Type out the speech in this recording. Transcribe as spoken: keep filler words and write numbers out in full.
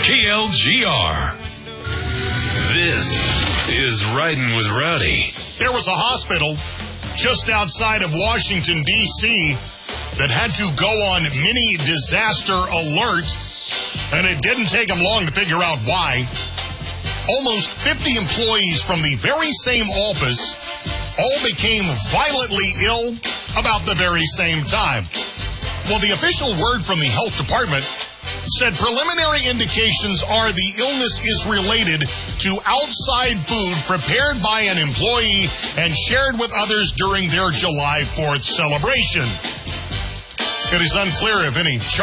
K L G R. This is Riding with Rowdy. There was a hospital just outside of Washington, D C that had to go on mini disaster alert, and it didn't take them long to figure out why. Almost fifty employees from the very same office all became violently ill about the very same time. Well, the official word from the health department said preliminary indications are the illness is related to outside food prepared by an employee and shared with others during their July fourth celebration. It is unclear if any